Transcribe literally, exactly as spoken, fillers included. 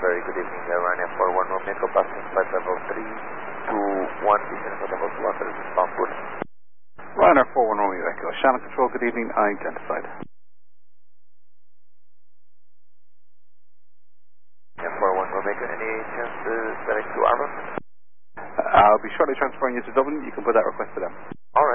very good evening, uh, Ryanair four one Romeo, passing flight level three two one, descending for level two after this is Bangkok. Ryanair four one Romeo Echo, Shannon Control, good evening, identified. four one Romeo, any chance uh, direct to Arlon? Uh, I'll be shortly transferring you to Dublin, you can put that request to them. Alright.